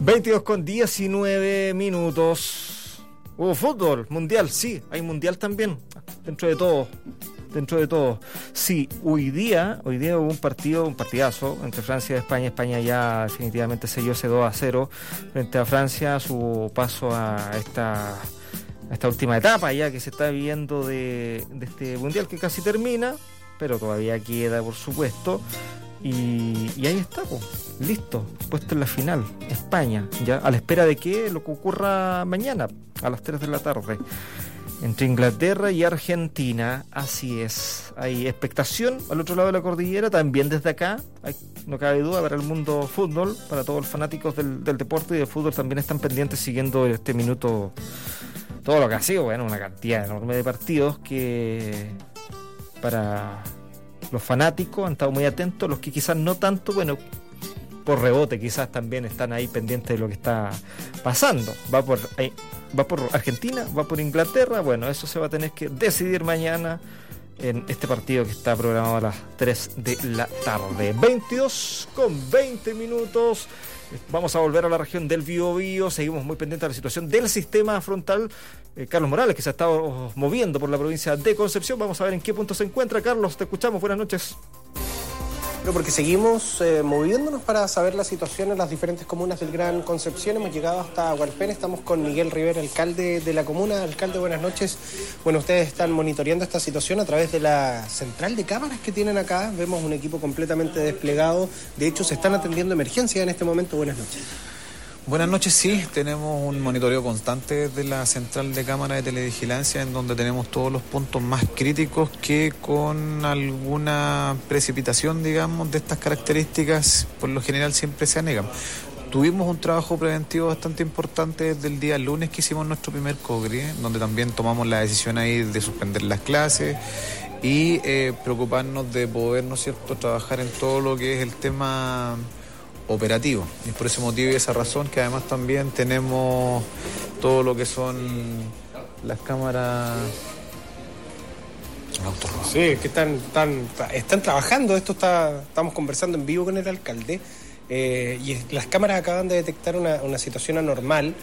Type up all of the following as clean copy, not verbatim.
22:19. Hubo fútbol, mundial, sí, hay mundial también, dentro de todo. Sí, hoy día hubo un partidazo entre Francia y España. España ya definitivamente selló ese 2-0 frente a Francia, su paso a esta última etapa ya que se está viviendo de este mundial que casi termina, pero todavía queda, por supuesto. Y ahí está, listo, puesto en la final, España, ya a la espera de que lo que ocurra mañana a las 3 de la tarde entre Inglaterra y Argentina. Así es, hay expectación al otro lado de la cordillera, también desde acá, no cabe duda, para el mundo fútbol, para todos los fanáticos del deporte y del fútbol también están pendientes siguiendo este minuto, todo lo que ha sido, una cantidad enorme de partidos que para los fanáticos han estado muy atentos, los que quizás no tanto, por rebote quizás también están ahí pendientes de lo que está pasando. Va por Argentina, va por Inglaterra, eso se va a tener que decidir mañana en este partido que está programado a las 3 de la tarde. 22:20. Vamos a volver a la región del Biobío, seguimos muy pendientes de la situación del sistema frontal. Carlos Morales, que se ha estado moviendo por la provincia de Concepción, vamos a ver en qué punto se encuentra. Carlos, te escuchamos, buenas noches. Porque seguimos moviéndonos para saber la situación en las diferentes comunas del Gran Concepción. Hemos llegado hasta Hualpén, estamos con Miguel Rivera, alcalde de la comuna. Alcalde, buenas noches. Ustedes están monitoreando esta situación a través de la central de cámaras que tienen acá. Vemos un equipo completamente desplegado. De hecho, se están atendiendo emergencias en este momento. Buenas noches. Buenas noches, sí, tenemos un monitoreo constante de la central de cámara de televigilancia en donde tenemos todos los puntos más críticos que con alguna precipitación, digamos, de estas características, por lo general siempre se anegan. Tuvimos un trabajo preventivo bastante importante desde el día lunes que hicimos nuestro primer COGRI, donde también tomamos la decisión ahí de suspender las clases y preocuparnos de poder, ¿no es cierto?, trabajar en todo lo que es el tema operativo. Y es por ese motivo y esa razón que además también tenemos todo lo que son las cámaras. Sí, es que están trabajando. Estamos conversando en vivo con el alcalde y las cámaras acaban de detectar una situación anormal.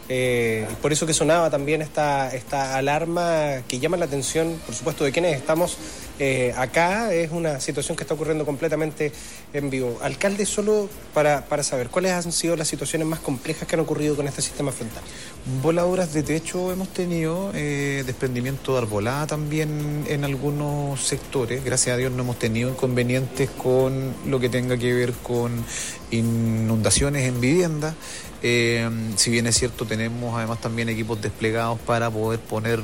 Por eso que sonaba también esta alarma que llama la atención, por supuesto, de quienes estamos acá. Es una situación que está ocurriendo completamente en vivo. Alcalde, solo para saber, ¿cuáles han sido las situaciones más complejas que han ocurrido con este sistema frontal? Voladuras de techo hemos tenido, desprendimiento de arbolada también en algunos sectores. Gracias a Dios no hemos tenido inconvenientes con lo que tenga que ver con inundaciones en vivienda. Si bien es cierto, tenemos además también equipos desplegados para poder poner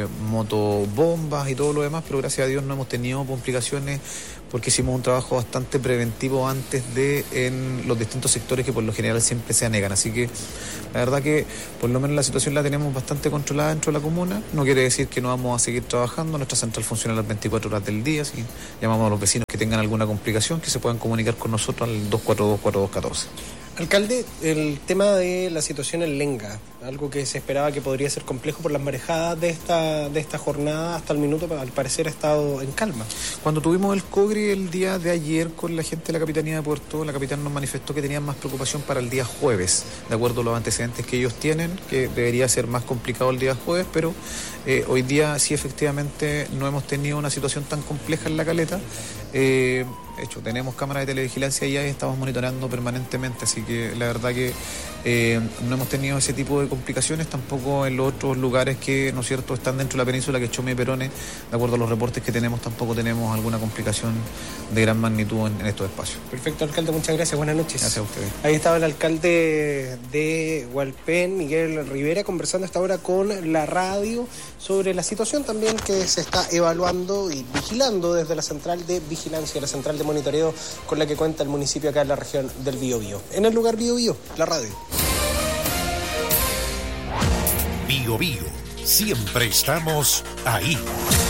motobombas y todo lo demás, pero gracias a Dios no hemos tenido complicaciones porque hicimos un trabajo bastante preventivo antes en los distintos sectores que por lo general siempre se anegan. Así que la verdad que por lo menos la situación la tenemos bastante controlada dentro de la comuna. No quiere decir que no vamos a seguir trabajando. Nuestra central funciona las 24 horas del día. Así llamamos a los vecinos que tengan alguna complicación que se puedan comunicar con nosotros al 242-4214. Alcalde, el tema de la situación en Lenga, algo que se esperaba que podría ser complejo por las marejadas de esta jornada, hasta el minuto al parecer ha estado en calma. Cuando tuvimos el COGRI el día de ayer con la gente de la Capitanía de Puerto, la capitana nos manifestó que tenían más preocupación para el día jueves, de acuerdo a los antecedentes que ellos tienen, que debería ser más complicado el día jueves, pero hoy día sí efectivamente no hemos tenido una situación tan compleja en La Caleta. De hecho, tenemos cámaras de televigilancia y estamos monitoreando permanentemente, así que la verdad que no hemos tenido ese tipo de complicaciones, tampoco en los otros lugares que, ¿no es cierto?, están dentro de la península, que Chome y Perone, de acuerdo a los reportes que tenemos, tampoco tenemos alguna complicación de gran magnitud en estos espacios. Perfecto, alcalde, muchas gracias, buenas noches. Gracias a ustedes. Ahí estaba el alcalde de Hualpén, Miguel Rivera, conversando hasta ahora con la radio sobre la situación también que se está evaluando y vigilando desde la central de vigilancia, la central de monitoreo con la que cuenta el municipio acá en la región del Biobío. En el lugar Biobío, la radio. Biobío, siempre estamos ahí.